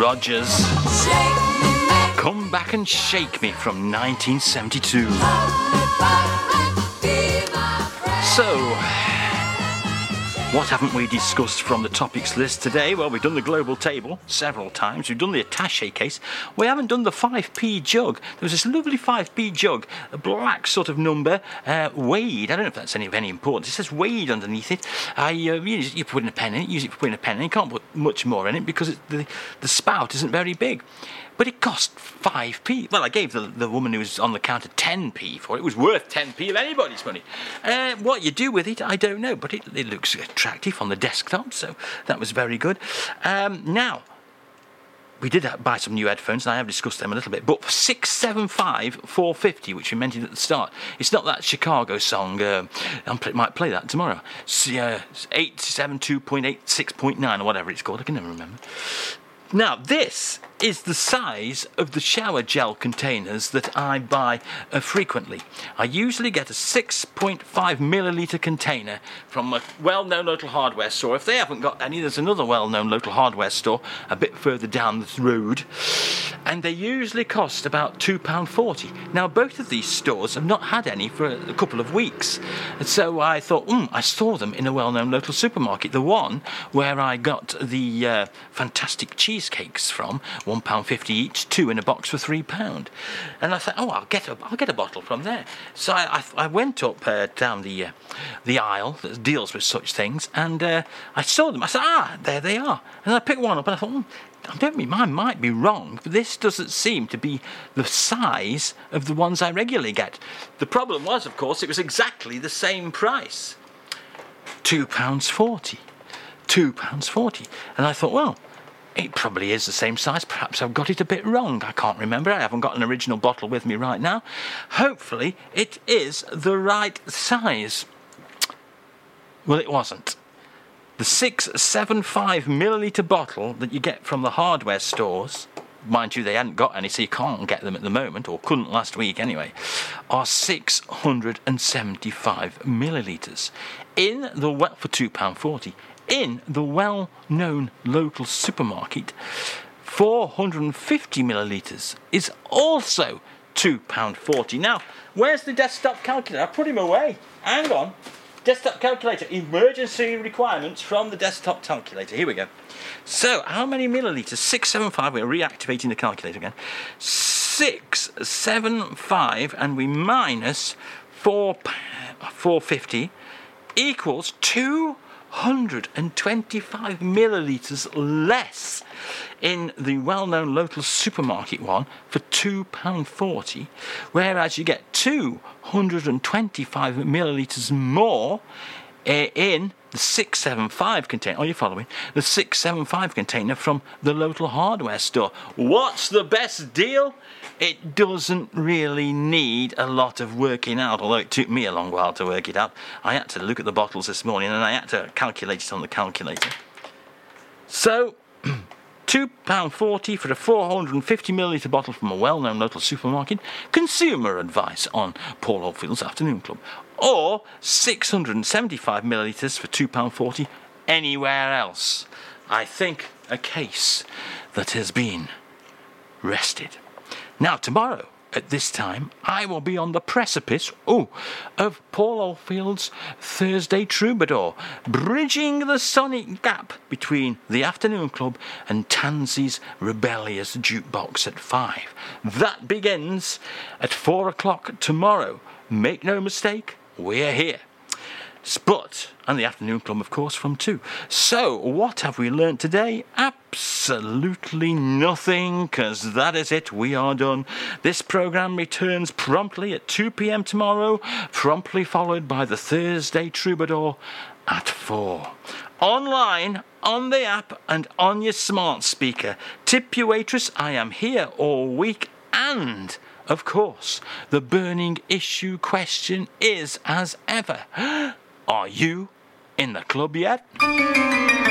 Rogers. Come Back and Shake Me from 1972. So, what haven't we discussed from the topics list today? Well, we've done the global table several times. We've done the attaché case. We haven't done the 5p jug. There was this lovely 5p jug, a black sort of number, weighed. I don't know if that's any of any importance. It says weighed underneath it. You put in a pen in it, use it for putting a pen in it. You can't put much more in it because the spout isn't very big. But it cost 5p. Well, I gave the woman who was on the counter 10p for it. It was worth 10p of anybody's money. What you do with it, I don't know, but it looks attractive on the desktop, so that was very good. Now, we did buy some new headphones, and I have discussed them a little bit, but 675 450, which we mentioned at the start, it's not that Chicago song. I might play that tomorrow. 872.86.9 or whatever it's called, I can never remember. Now, this is the size of the shower gel containers that I buy frequently. I usually get a 6.5 millilitre container from a well-known local hardware store. If they haven't got any, there's another well-known local hardware store a bit further down the road, and they usually cost about £2.40. Now, both of these stores have not had any for a couple of weeks, and so I thought, I saw them in a well-known local supermarket. The one where I got the fantastic cheesecakes from, £1.50 each, 2 in a box for £3. And I thought, I'll get a bottle from there. So I went up down the aisle that deals with such things, and I saw them. I said, there they are. And I picked one up, and I thought, I might be wrong, but this doesn't seem to be the size of the ones I regularly get. The problem was, of course, it was exactly the same price. £2.40. £2.40. And I thought, it probably is the same size. Perhaps I've got it a bit wrong. I can't remember. I haven't got an original bottle with me right now. Hopefully, it is the right size. Well, it wasn't. The 675 millilitre bottle that you get from the hardware stores, mind you, they hadn't got any, so you can't get them at the moment, or couldn't last week anyway, are 675 millilitres. For £2.40. In the well-known local supermarket, 450 millilitres is also £2.40. Now, where's the desktop calculator? I put him away. Hang on. Desktop calculator. Emergency requirements from the desktop calculator. Here we go. So, how many millilitres? 675. We're reactivating the calculator again. 675, and we minus 450 equals 225 millilitres less in the well-known local supermarket one for £2.40, whereas you get 225 millilitres more in the 675 container. Are you following? The 675 container from the local hardware store. What's the best deal? It doesn't really need a lot of working out, although it took me a long while to work it out. I had to look at the bottles this morning and I had to calculate it on the calculator. So, £2.40 for a 450 millilitre bottle from a well-known local supermarket. Consumer advice on Paul Oldfield's Afternoon Club. Or 675 millilitres for £2.40 anywhere else. I think a case that has been rested. Now, tomorrow, at this time, I will be on the precipice, of Paul Oldfield's Thursday Troubadour, bridging the sonic gap between the Afternoon Club and Tansy's Rebellious Jukebox at 5. That begins at 4 o'clock tomorrow. Make no mistake, we're here. And the Afternoon Club, of course, from 2. So, what have we learnt today? Absolutely nothing, because that is it. We are done. This programme returns promptly at 2 p.m. tomorrow, promptly followed by the Thursday Troubadour at 4. Online, on the app, and on your smart speaker. Tip your waitress, I am here all week, and, of course, the burning issue question is, as ever, are you in the club yet?